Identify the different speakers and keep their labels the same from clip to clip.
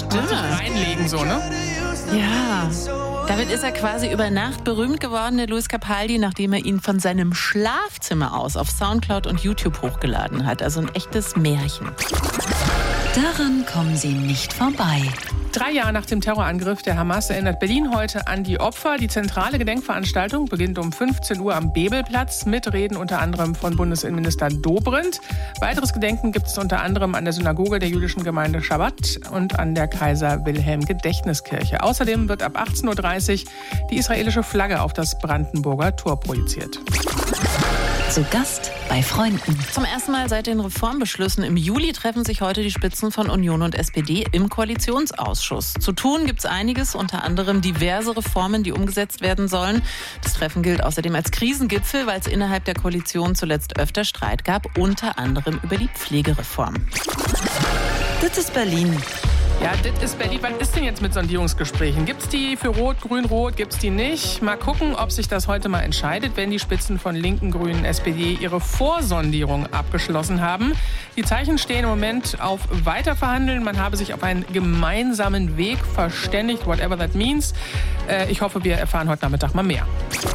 Speaker 1: Stimmt.
Speaker 2: Reinlegen so, ne?
Speaker 1: Ja. Damit ist er quasi über Nacht berühmt geworden, der Lewis Capaldi, nachdem er ihn von seinem Schlafzimmer aus auf Soundcloud und YouTube hochgeladen hat. Also ein echtes Märchen.
Speaker 3: Daran kommen Sie nicht vorbei.
Speaker 2: 3 Jahre nach dem Terrorangriff der Hamas erinnert Berlin heute an die Opfer. Die zentrale Gedenkveranstaltung beginnt um 15 Uhr am Bebelplatz mit Reden unter anderem von Bundesinnenminister Dobrindt. Weiteres Gedenken gibt es unter anderem an der Synagoge der jüdischen Gemeinde Shabbat und an der Kaiser-Wilhelm-Gedächtniskirche. Außerdem wird ab 18.30 Uhr die israelische Flagge auf das Brandenburger Tor projiziert.
Speaker 3: Zu Gast bei Freunden.
Speaker 1: Zum ersten Mal seit den Reformbeschlüssen im Juli treffen sich heute die Spitzen von Union und SPD im Koalitionsausschuss. Zu tun gibt es einiges, unter anderem diverse Reformen, die umgesetzt werden sollen. Das Treffen gilt außerdem als Krisengipfel, weil es innerhalb der Koalition zuletzt öfter Streit gab, unter anderem über die Pflegereform.
Speaker 3: Das ist Berlin.
Speaker 2: Ja, das ist Berlin. Was ist denn jetzt mit Sondierungsgesprächen? Gibt es die für Rot, Grün, Rot? Gibt es die nicht? Mal gucken, ob sich das heute mal entscheidet, wenn die Spitzen von Linken, Grünen, SPD ihre Vorsondierung abgeschlossen haben. Die Zeichen stehen im Moment auf Weiterverhandeln. Man habe sich auf einen gemeinsamen Weg verständigt, whatever that means. Ich hoffe, wir erfahren heute Nachmittag mal mehr.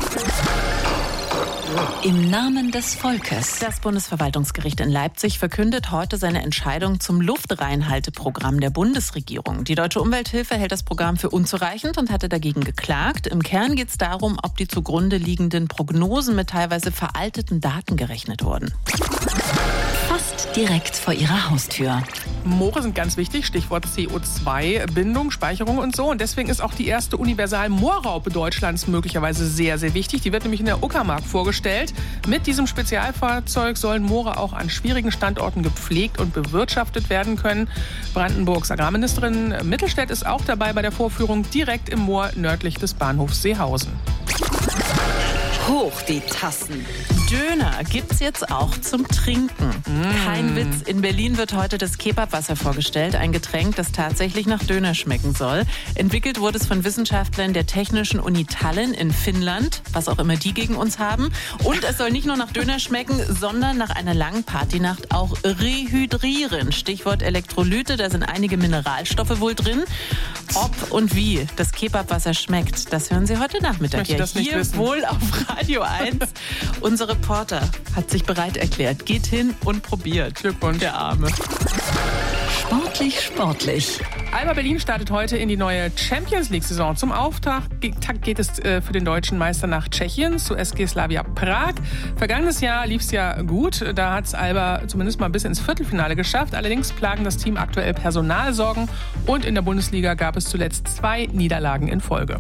Speaker 3: Im Namen des Volkes.
Speaker 1: Das Bundesverwaltungsgericht in Leipzig verkündet heute seine Entscheidung zum Luftreinhalteprogramm der Bundesregierung. Die Deutsche Umwelthilfe hält das Programm für unzureichend und hatte dagegen geklagt. Im Kern geht es darum, ob die zugrunde liegenden Prognosen mit teilweise veralteten Daten gerechnet wurden.
Speaker 3: Fast direkt vor Ihrer Haustür.
Speaker 2: Moore sind ganz wichtig, Stichwort CO2-Bindung, Speicherung und so. Und deswegen ist auch die erste Universal-Moorraupe Deutschlands möglicherweise sehr, sehr wichtig. Die wird nämlich in der Uckermark vorgestellt. Mit diesem Spezialfahrzeug sollen Moore auch an schwierigen Standorten gepflegt und bewirtschaftet werden können. Brandenburgs Agrarministerin Mittelstädt ist auch dabei bei der Vorführung direkt im Moor nördlich des Bahnhofs Seehausen.
Speaker 3: Hoch die Tassen.
Speaker 1: Döner gibt's jetzt auch zum Trinken. Kein Witz, in Berlin wird heute das Kebabwasser vorgestellt, ein Getränk, das tatsächlich nach Döner schmecken soll. Entwickelt wurde es von Wissenschaftlern der Technischen Uni Tallinn in Finnland, was auch immer die gegen uns haben. Und es soll nicht nur nach Döner schmecken, sondern nach einer langen Partynacht auch rehydrieren. Stichwort Elektrolyte, da sind einige Mineralstoffe wohl drin. Ob und wie das Kebabwasser schmeckt, das hören Sie heute Nachmittag hier wohl auf Radio 1. Unser Reporter hat sich bereit erklärt. Geht hin und probiert.
Speaker 2: Glückwunsch.
Speaker 1: Der Arme.
Speaker 3: Sportlich, sportlich.
Speaker 2: Alba Berlin startet heute in die neue Champions-League-Saison. Zum Auftakt geht es für den deutschen Meister nach Tschechien, zu SG Slavia Prag. Vergangenes Jahr lief es ja gut. Da hat es Alba zumindest mal bis ins Viertelfinale geschafft. Allerdings plagen das Team aktuell Personalsorgen. Und in der Bundesliga gab es zuletzt 2 Niederlagen in Folge.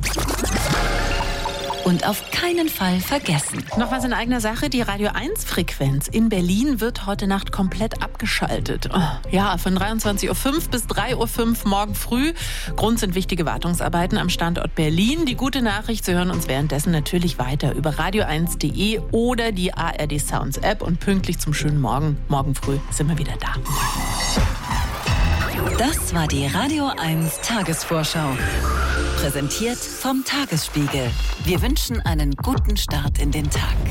Speaker 3: Und auf keinen Fall vergessen.
Speaker 1: Noch was in eigener Sache, die Radio 1-Frequenz in Berlin wird heute Nacht komplett abgeschaltet. Ja, von 23.05 Uhr bis 3.05 Uhr morgen früh. Grund sind wichtige Wartungsarbeiten am Standort Berlin. Die gute Nachricht, Sie hören uns währenddessen natürlich weiter über radio1.de oder die ARD Sounds App. Und pünktlich zum schönen morgen früh sind wir wieder da.
Speaker 3: Das war die Radio 1 Tagesvorschau. Präsentiert vom Tagesspiegel. Wir wünschen einen guten Start in den Tag.